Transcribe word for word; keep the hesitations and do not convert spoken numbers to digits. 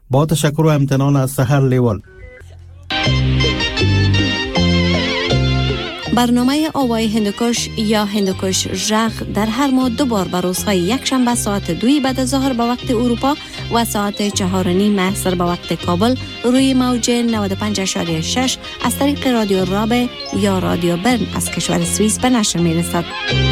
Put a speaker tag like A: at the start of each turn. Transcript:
A: با تشکر و امتنان از سحر لیول.
B: برنامه آوای هندوکش یا هندوکش ژغ در هر ماه دو بار به روزهای یک شنبه ساعت دوی بعد از ظهر به وقت اروپا و ساعت چهار و نیم عصر به وقت کابل روی موج نود و پنج ممیز شش از طریق رادیو رابع یا رادیو برن از کشور سوئیس به نشر می رسد.